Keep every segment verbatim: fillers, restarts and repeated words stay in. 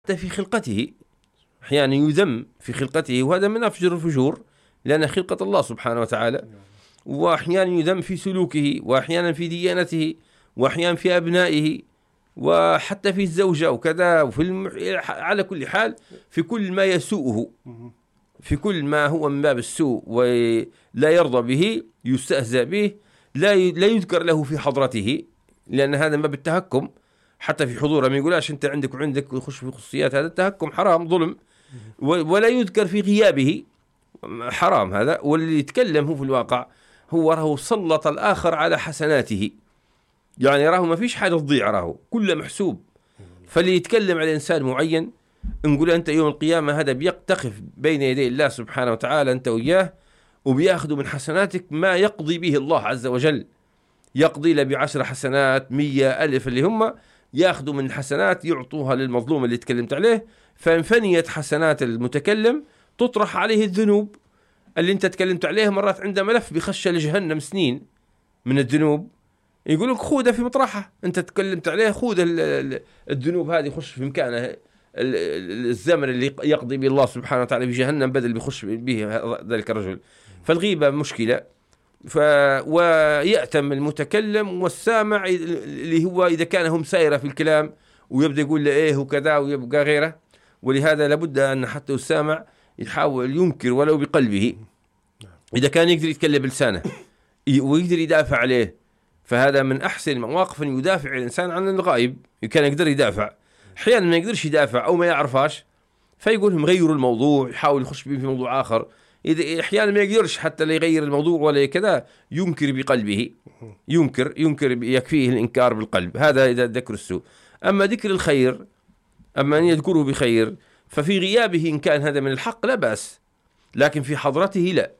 في خلقته، أحيانا يذم في خلقته، وهذا من أفجر الفجور لأن خلقة الله سبحانه وتعالى. وأحيانا يذم في سلوكه، وأحيانا في ديانته، وأحيانا في أبنائه، وحتى في الزوجة وكذا، وفي الم... على كل حال في كل ما يسوءه، في كل ما هو من باب السوء ولا يرضى به يستهزأ به، لا ي... لا يذكر له في حضرته، لأن هذا ما بالتهكم. حتى في حضوره ما يقولش أنت عندك وعندك ويخش في خصوصيات، هذا التهكم حرام ظلم. و... ولا يذكر في غيابه، حرام هذا. واللي يتكلم هو في الواقع هو راه سلط الآخر على حسناته، يعني راه ما فيش حاجة تضيع، راه كله محسوب. فاللي يتكلم على إنسان معين نقول أنت يوم القيامة هذا بيقتخف بين يدي الله سبحانه وتعالى أنت وياه، وبيأخذ من حسناتك ما يقضي به الله عز وجل. يقضي له بعشر حسنات، مية ألف، اللي هم يأخذوا من الحسنات يعطوها للمظلوم اللي تكلمت عليه. فانفنيت حسنات المتكلم تطرح عليه الذنوب اللي انت تكلمت عليه. مرات عنده ملف بيخش لجهنم سنين من الذنوب، يقولك خودها في مطرحها، انت تكلمت عليه خود الذنوب هذه يخش في مكانه الزمن اللي يقضي به الله سبحانه وتعالى في جهنم بدل بيخش به ذلك الرجل. فالغيبة مشكلة. ف... ويأتم المتكلم والسامع اللي هو إذا كان هم سائرة في الكلام ويبدأ يقول له إيه وكذا ويبقى غيره. ولهذا لابد أن حتى السامع يحاول ينكر ولو بقلبه، إذا كان يقدر يتكلم بلسانه ويقدر يدافع عليه، فهذا من أحسن المواقف أن يدافع الإنسان عن الغائب. كان يقدر يدافع، أحيانا ما يقدرش يدافع أو ما يعرفاش فيقولهم غيروا الموضوع، يحاول يخش به في موضوع آخر. إذا أحيانا ما يقدرش حتى لا يغير الموضوع ولا كذا، ينكر بقلبه، ينكر ينكر يكفيه الإنكار بالقلب. هذا إذا ذكر السوء. أما ذكر الخير، أما أن يذكره بخير، ففي غيابه إن كان هذا من الحق لا بأس، لكن في حضرته لا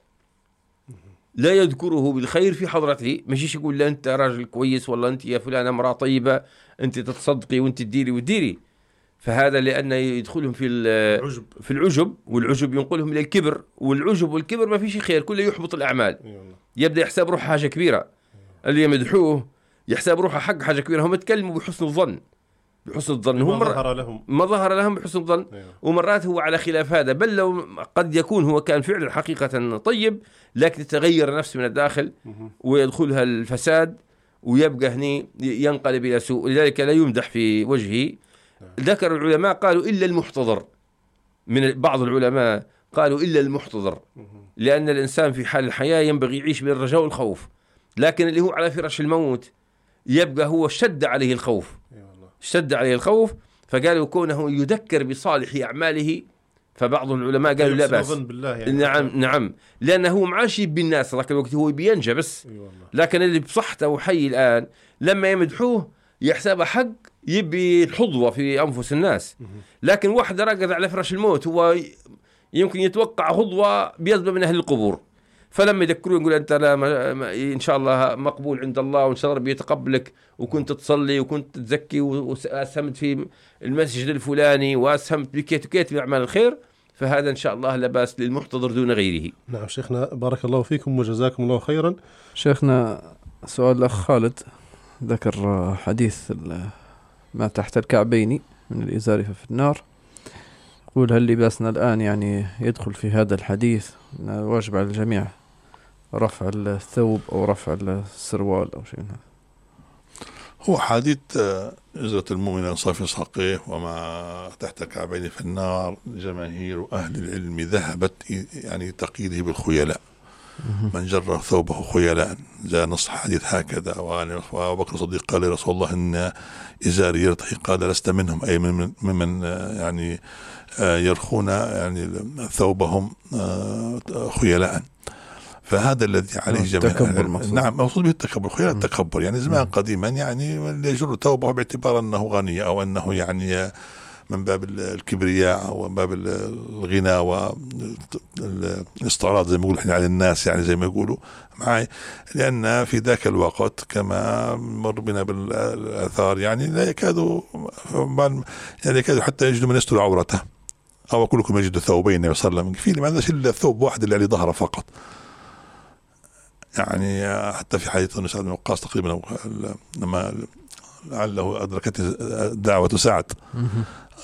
لا يذكره بالخير في حضرته. مشيش يقول لا أنت راجل كويس، والله أنت يا فلان امرأة طيبة، أنت تتصدقي وأنت تديري وتديري. فهذا لأنه يدخلهم في العجب، في العجب، والعجب ينقلهم إلى الكبر، والعجب والكبر ما فيش خير، كله يحبط الأعمال. يبدأ يحسب روحه حاجة كبيرة، اللي يمدحوه يحسب روحه حق حاجة كبيرة. هم يتكلموا بحسن الظن، بحسن الظن ما ظهر لهم ما ظهر لهم بحسن الظن. ومرات هو على خلاف هذا، بل لو قد يكون هو كان فعلا حقيقة طيب، لكن تغير نفسه من الداخل ويدخلها الفساد ويبقى هني ينقلب إلى سوء. لذلك لا يمدح في وجهه. ذكر العلماء قالوا إلا المحتضر، من بعض العلماء قالوا إلا المحتضر، لأن الإنسان في حال الحياة ينبغي يعيش بين الرجاء والخوف، لكن اللي هو على فراش الموت يبقى هو شد عليه الخوف، شد عليه الخوف. فقالوا كونه يذكر بصالح أعماله، فبعض العلماء قالوا لا بأس. يعني نعم نعم، لأنه هو معاشي بالناس ذاك الوقت، هو بينجى بس. لكن اللي بصحته وحي الآن لما يمدحوه يحسب حق، يبي الحظوة في أنفس الناس. لكن واحد رقد على فراش الموت هو يمكن يتوقع حظوة بيطلب من أهل القبور، فلما يذكروه يقول أنت لا ما ما إن شاء الله مقبول عند الله، وإن شاء الله بيتقبلك، وكنت تصلي وكنت تزكي وأسهمت في المسجد الفلاني وأسهمت بكيت وكيت من أعمال الخير، فهذا إن شاء الله لا بأس للمحتضر دون غيره. نعم شيخنا، بارك الله فيكم وجزاكم الله خيرا. شيخنا سؤال الأخ خالد ذكر حديث ما تحت الكعبين من الإزار في النار، يقول هل لباسنا الآن يعني يدخل في هذا الحديث؟ واجب على الجميع رفع الثوب أو رفع السروال أو شيء من هذا. هو حديث إزرة المؤمن صافي ساقيه وما تحت كعبين في النار، جماهير أهل العلم ذهبت يعني تقييده بالخيلاء، من جر ثوبه خيلاء، جاء نص حديث هكذا. وأبو بكر الصديق قال لرسول الله إن إزاري يرتخي، قال لست منهم، أي من ممن يعني يرخون يعني ثوبهم خيلاء. فهذا الذي عليه جميع. نعم مقصود به التكبر، خيلاء التكبر، يعني زمان قديما يعني اللي يجر ثوبه باعتبار أنه غني أو أنه يعني من باب الكبرياء أو من باب الغنى والاستعراض زي ما يقولوا احنا على الناس، يعني زي ما يقولوا معي. لأن في ذاك الوقت كما مر بنا بالآثار يعني لا يكادوا يعني يكادوا حتى يجدوا من يستر عورته، أو كلكم يجد ثوبين النبي صلى الله عليه وسلم، في ما عندناش إلا ثوب واحد اللي عليه ظهره فقط. يعني حتى في حديث ابن سعد بن وقاص تقريبا لما لعله أدركته دعوة سعد